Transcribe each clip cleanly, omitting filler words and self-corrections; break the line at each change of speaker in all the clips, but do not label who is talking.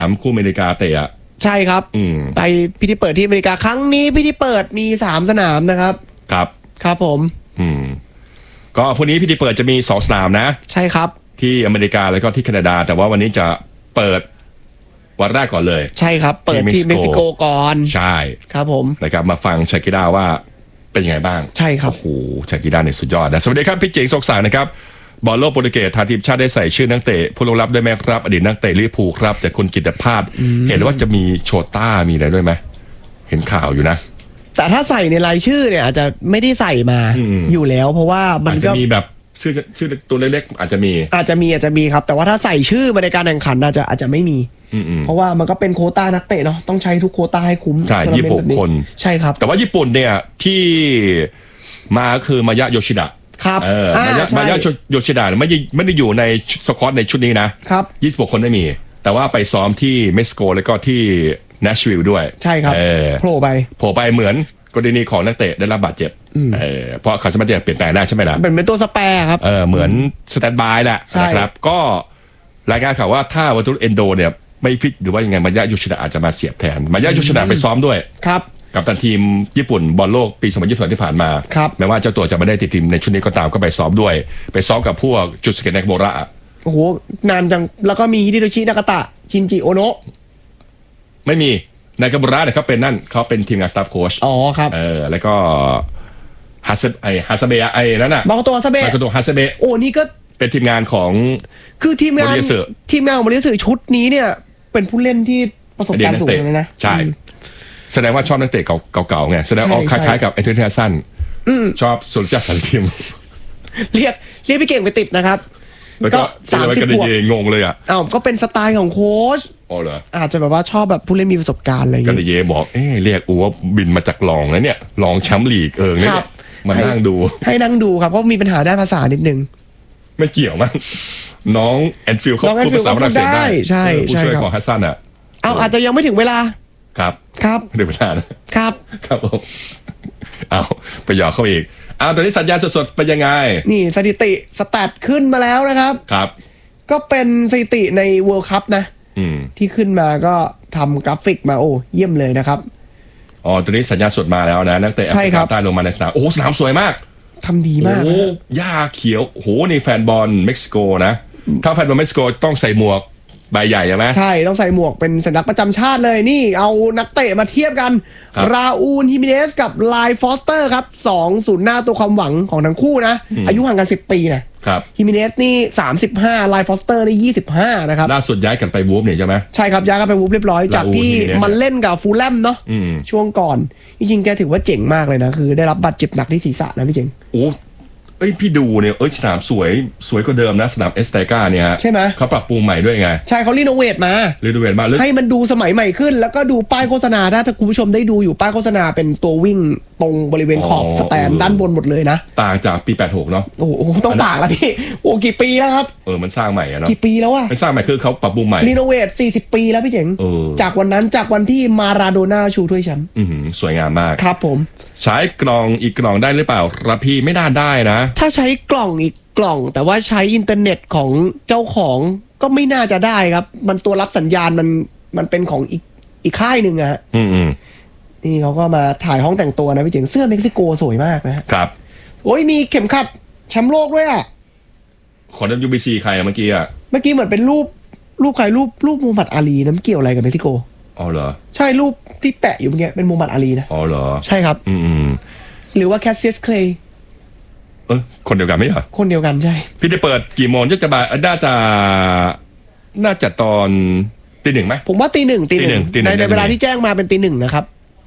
คู่อเมริกาเตะ
ใช่ครับไปพิธีเปิดที่อเมริกาครั้งนี้พิธีเปิดมี3สนามนะครับครับผม
ก็พรุ่งนี้พิธีเปิดจะมี2สนามนะ
ใช่ครับ
ที่อเมริกาแล้วก็ที่แคนาดาแต่ว่าวันนี้จะเปิดวันแรกก่อนเลย
ใช่ครับเปิดที่เม็กซิโกก่อน
ใช่
ครับผม
นะครับมาฟังชากิด้าว่าเป็นยังไงบ้าง
ใช่ครับ
โอ้โหชากิด้าเนี่ยสุดยอดนะสวัสดีครับพี่เจ๋งสกสารนะครับบอลโลกโปรตุเกสทางทีมชาติได้ใส่ชื่อนักเตะผู้ลงรับด้วยไหมครับอดีตนักเตะลิเวอร์พูลครับจากคุณกิตติภาพเห็นว่าจะมีโชต้ามีอะไรด้วยไหมเห็นข่าวอยู่นะ
แต่ถ้าใส่ในรายชื่อเนี่ยอาจจะไม่ได้ใส่มาอยู่แล้วเพราะว่ามันก็
มีแบบชื่อตัวเล็กๆอาจจะมี
ครับแต่ว่าถ้าใส่ชื่อมาในการแข่งขันอาจจะไม่มีเพราะว่ามันก็เป็นโควต้านักเตะเนาะต้องใช้ทุกโควต้าให้คุ้ม
ใช่26 คน
ใช่ครับ
แต่ว่าญี่ปุ่นเนี่ยที่มาคือมายะโยชิดะ
ครับ
มายะโยชิดะไม่ได้อยู่ในสควอตในชุดนี้นะครับ26 คนไม่มีแต่ว่าไปซ้อมที่เม็กซิโกแล้วก็ที่เนชวิลล์ด้วย
ใช่ครับโผล่
ไปเหมือนกรณีของนักเตะได้รับบาดเจ็บเพราะเขาสามารถจะเปลี่ยนแปลงได้ใช่ไหมล่ะ
เป็นตัวสแปร์ครับ
เหมือนสแตนด์บายแหละนะครับก็รายงานข่าวว่าถ้าวัตถุเอนโดเนี่ยไม่ฟิตหรือว่ายังไงมายะโยชิดะอาจจะมาเสียบแทนมายะโยชิดะไปซ้อมด้วย
ครับ
กับทีมญี่ปุ่นบอลโลกปี2022ที่ผ่านมาแม้ว่าเจ้าตัวจะไม่ได้ติดทีมในชุดนี้ก็ตามก็ไปซ้อมด้วยไปซ้อมกับพวกจุดสเกตเนกโบระ
โอ้โหนานจังแล้วก็มีฮิเดโตชินากาตะชินจิโอโนะ
ไม่มีนายกาโบระเนี่ยเขาเป็นทีมงานสตาฟโค้ช
ครับ
แล้วก็ฮาซาเบะนั่นน่ะ
มาโกโตฮาซาเบะโอ้นี่ก็
เป็นทีมงานของ
คือทีมงานของโมริสึชุดนี้เนี่ยเป็นผู้เล่นที่ประสบการณ์สูงเลยนะ
ใช่แสดงว่าชอบนักเตะเก่าๆไงแสดงออกคล้ายๆกับเอเทอร์เทสันชอบสุนทรสันติม
เรียกพี่เก่งไปติดนะครับ
ก็30 บวกงงเลย
ก็เป็นสไตล์ของโค้ช
เหรอ
อาจจะแบบว่าชอบแบบผู้เล่นมีประสบการณ์อะไรอย่าง
เงี้ยก็เลยเย่บอกเรียกอูว่าบินมาจากลองนะเนี่ยลองแชมป์ลีกเนี่ยมานั่งดู
ให้นั่งดูครับเพราะมีปัญหาด้านภาษานิดนึง
ไม่เกี่ยวมั้งน้องแอนฟิลเขาพูดภาษาฝรั่งเศสได้
ใช่
ผู้ช่วยของฮัสซัน
อาจจะยังไม่ถึงเวลา
ครับไม่ถึงเวลา
นะครับ
ผมไปหยอกเขาอีกตอนนี้สัญญาณสดๆเป็นยังไง
นี่สถิติสแตทขึ้นมาแล้วนะครับก็เป็นสถิติในเวิลด์คัพนะที่ขึ้นมาก็ทำกราฟิกมาเยี่ยมเลยนะครับ
ตอนนี้สัญญาณสดมาแล้วนะนักเตะแอฟริกาใต้ลงมาในสนามสนามสวยมาก
ทำดีมาก
หญ้าเขียวนี่แฟนบอลเม็กซิโกนะถ้าแฟนบอลเม็กซิโกต้องใส่หมวกใบใหญ่ใช่ไหม
ใช่ต้องใส่หมวกเป็นสัญลักษณ์ประจำชาติเลยนี่เอานักเตะมาเทียบกันราอูลฮิมิเนสกับไลน์ฟอสเตอร์ครับ2ศูนย์หน้าตัวความหวังของทั้งคู่นะอายุห่างกัน10 ปีนะฮิมิเนสนี่35ไลน์ฟอสเตอร์นี่25นะครับ
ล่าสุดย้ายกันไปวูฟเนี่ยใช่ไหม
ใช่ครับย้ายกันไปวูฟเรียบร้อยจากที่มันเล่นกับฟูลแลมเนาะช่วงก่อนจริงๆแกถือว่าเจ๋งมากเลยนะคือได้รับบาดเจ็บหนักที่ศีรษะนะพี่เจ๋ง
พี่ดูเนี่ยสนามสวยกว่าเดิมนะสนามเอสเตกาเนี่ย
ใช่ไหม
เขาปรับปรุงใหม่ด้วยไง
ใช่เขารีโนเวทมาให้มันดูสมัยใหม่ขึ้นแล้วก็ดูป้ายโฆษณาถ้าคุณผู้ชมได้ดูอยู่ป้ายโฆษณาเป็นตัววิ่งตรงบริเวณขอบสแตนด้านบนหมดเลยนะ
ต่างจากปี86เนาะ
โอ้โหต้องต่างแล้วพี่กี่ปีแล้วครับ
มันสร้างใหม่เนาะ
กี่ปีแล้ว
มันสร้างใหม่คือเขาปรับปรุงใหม่
รีโนเวท40 ปีแล้วพี่เจ๋งจากวันที่มาราโดน่าชูถ้วยแชมป์
สวยงามมาก
ครับผม
ใช้กล่องอีกกล่องได้หรือเปล่าครับพี่ไม่น่าได้นะ
ถ้าใช้กล่องอีกกล่องแต่ว่าใช้อินเทอร์เน็ตของเจ้าของก็ไม่น่าจะได้ครับมันตัวรับสัญญาณมันเป็นของอีกค่ายหนึ่งอะนี่เขาก็มาถ่ายห้องแต่งตัวนะพี่เจ๋งเสื้อเม็กซิโกสวยมากนะครับมีเข็มขัดแชมป์โลกด้วย
ของ WBC ใครเมื่อกี้
เหมือนเป็นรูปใครรูปมูฮัมหมัดอาลีนะมันเกี่ยวอะไรกับเม็กซิโก
เหรอ
ใช่รูปที่แปะอยู่เมื่อกี้เป็นมูฮัมหมัดอาลีนะ
เหรอ
ใช่ครับหรือว่าแคสเซียสเคลย์
คนเดียวกันไหม
คนเดียวกันใช่
พี่จะเปิดกี่โมงจะบ่ายน่าจะตอน1:00ไหม
ผมว่า1:00ในเวลาที่แจ้งมาเป็น1:00นะครับ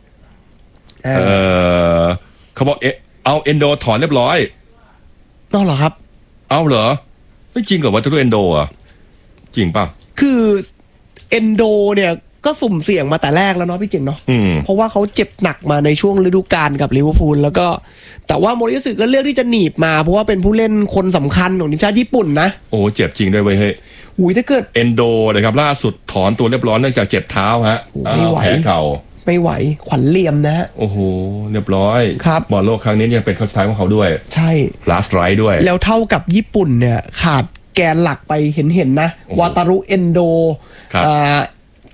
เขาบอกเอาเอนโดถอนเรียบร้อย
เหรอครับ
เอาเหรอไม่จริงเหรอว่าจะรู้เอนโดจริงป่ะ
คือเอนโดเนี่ยก็สุ่มเสี่ยงมาแต่แรกแล้วเนาะพี่เจ๋งเนาะเพราะว่าเขาเจ็บหนักมาในช่วงฤดูกาลกับลิเวอร์พูลแล้วก็แต่ว่าโมริสึก็เลือกที่จะหนีบมาเพราะว่าเป็นผู้เล่นคนสำคัญของทีมชาติญี่ปุ่นนะ
เจ็บจริงด้วยเว้ยเฮ้ย
ถ้าเกิด
เอนโดนะครับล่าสุดถอนตัวเรียบร้อยเนื่องจากเจ็บเท้าฮะแผลเข่า
ไม่ไหวขวัญเหลี่ยมนะ
เรียบร้อย
ครับ
บอลโลกครั้งนี้ยังเป็นครั้งสุดท้ายของเขาด้วย
ใช่
last ride ด้วย
แล้วเท่ากับญี่ปุ่นเนี่ยขาดแกนหลักไปเห็นนะวาตารุเอนโด